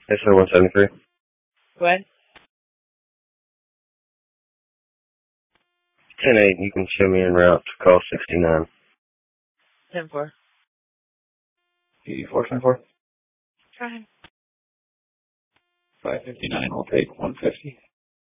Yes, sir, 173. Go ahead. 10-8, you can show me en route to call 69. 10-4. 8424. Try. 559, we'll take 150.